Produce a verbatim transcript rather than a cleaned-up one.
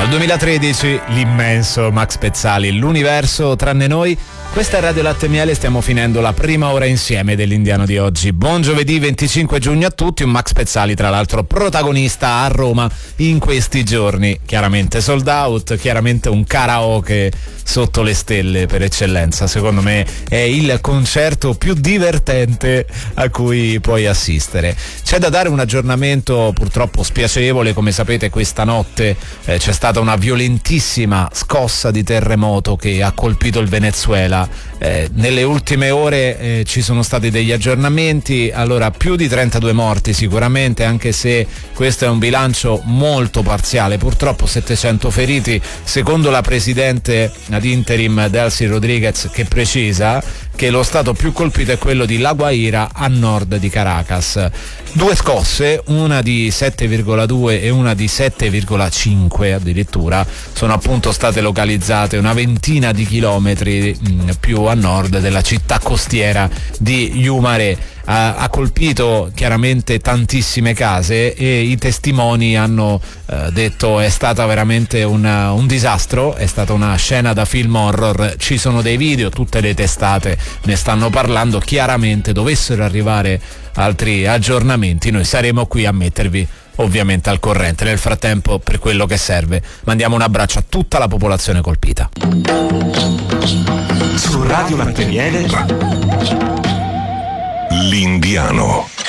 duemilatredici, l'immenso Max Pezzali, l'universo tranne noi. Questa è Radio Latte e Miele, stiamo finendo la prima ora insieme dell'Indiano di oggi. Buon giovedì venticinque giugno a tutti, un Max Pezzali tra l'altro protagonista a Roma in questi giorni. Chiaramente sold out, chiaramente un karaoke sotto le stelle per eccellenza. Secondo me è il concerto più divertente a cui puoi assistere. C'è da dare un aggiornamento purtroppo spiacevole, come sapete questa notte eh, c'è stata una violentissima scossa di terremoto che ha colpito il Venezuela. Eh, nelle ultime ore eh, ci sono stati degli aggiornamenti, allora più di trentadue morti sicuramente, anche se questo è un bilancio molto parziale, purtroppo settecento feriti, secondo la presidente ad interim Delcy Rodriguez, che precisa che lo stato più colpito è quello di La Guaira a nord di Caracas. Due scosse, una di sette virgola due e una di sette virgola cinque addirittura, sono appunto state localizzate una ventina di chilometri mh, più a nord della città costiera di Yumare. Ha, ha colpito chiaramente tantissime case e i testimoni hanno eh, detto è stata veramente una, un disastro, è stata una scena da film horror. Ci sono dei video, tutte le testate ne stanno parlando. Chiaramente dovessero arrivare altri aggiornamenti noi saremo qui a mettervi ovviamente al corrente. Nel frattempo, per quello che serve, mandiamo un abbraccio a tutta la popolazione colpita. Su Radio Latte e Miele, l'Indiano.